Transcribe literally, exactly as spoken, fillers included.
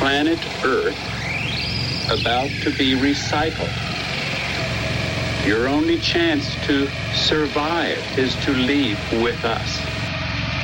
planet Earth about to be recycled. Your only chance to survive is to leave with us.